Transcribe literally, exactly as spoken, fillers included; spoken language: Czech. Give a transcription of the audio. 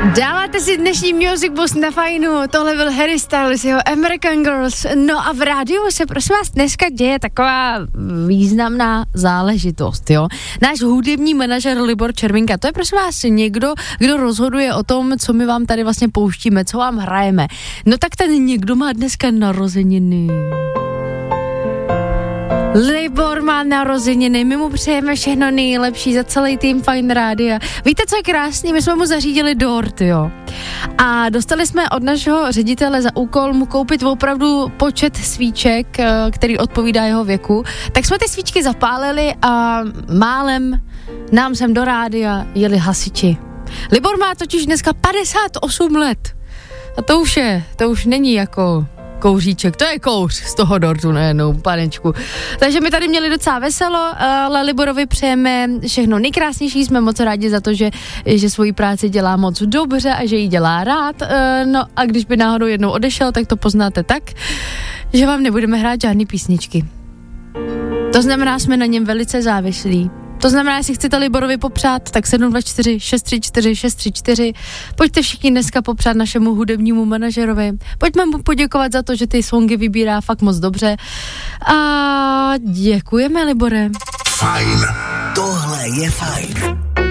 Dáváte si dnešní Music Boost na fajnu, tohle byl Harry Styles, jeho American Girls. No a v rádiu se prosím vás dneska děje taková významná záležitost, jo. Náš hudební manažer Libor Červinka, to je prosím vás někdo, kdo rozhoduje o tom, co my vám tady vlastně pouštíme, co vám hrajeme. No tak ten někdo má dneska narozeniny. Libor má narozeniny, my mu přejeme všechno nejlepší za celý tým Fajn Rádia. Víte, co je krásný? My jsme mu zařídili dort, jo. A dostali jsme od našeho ředitele za úkol mu koupit opravdu počet svíček, který odpovídá jeho věku. Tak jsme ty svíčky zapálili a málem nám sem do rádia jeli hasiči. Libor má totiž dneska padesát osm let. A to už je, to už není jako kouříček, to je kouř z toho dortu, nejenom panečku. Takže my tady měli docela veselo, ale Liborovi přejeme všechno nejkrásnější, jsme moc rádi za to, že, že svoji práci dělá moc dobře a že ji dělá rád. No a když by náhodou jednou odešel, tak to poznáte tak, že vám nebudeme hrát žádný písničky. To znamená, jsme na něm velice závislí. To znamená, jestli chcete Liborovi popřát, tak sedm dva čtyři šest tři čtyři šest tři čtyři. Pojďte všichni dneska popřát našemu hudebnímu manažerovi. Pojďme mu poděkovat za to, že ty songy vybírá fakt moc dobře. A děkujeme, Libore. Fajn. Tohle je fajn.